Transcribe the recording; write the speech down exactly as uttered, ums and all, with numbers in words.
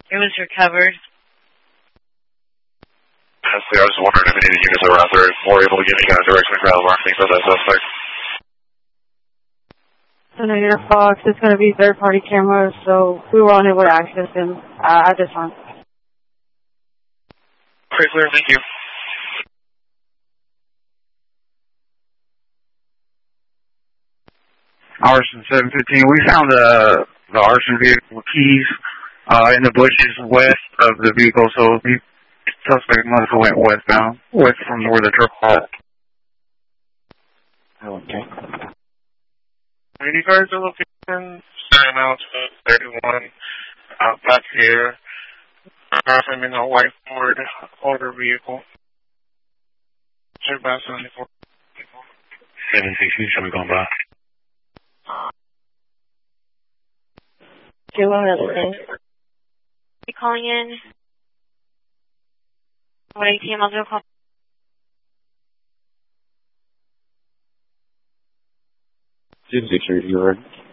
It was recovered. Yes, I was wondering if any of the units that were out there were able to give me kind of direction to grab or anything about that suspect. So Negative Fox, it's going to be third-party cameras, so we were unable to access them uh, at this time. Okay, clear. Thank you. Arson seven fifteen, we found the, the arson vehicle keys uh, in the bushes west of the vehicle, so the suspect must have went westbound, west from where the truck was. Okay. Are you guys are locating San Alto thirty-one out back here? I'm in a white Ford older vehicle. Check back seventy-four. seven sixteen, should we go by? Do another thing. You calling in? What A T M I'll do a call? Did you you're